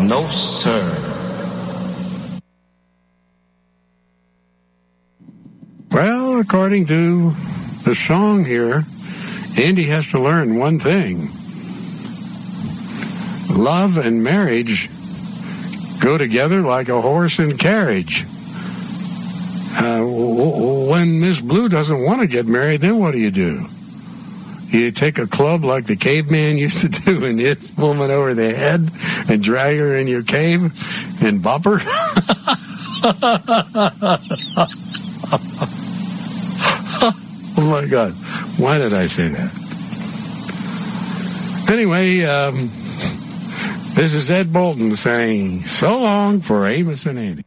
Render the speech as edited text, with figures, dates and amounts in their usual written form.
No, sir. Well, according to the song here, Andy has to learn one thing. Love and marriage go together like a horse and carriage. When Miss Blue doesn't want to get married, then what do? You take a club like the caveman used to do and hit the woman over the head and drag her in your cave and bop her? Oh, my God. Why did I say that? Anyway, this is Ed Bolton saying so long for Amos and Andy.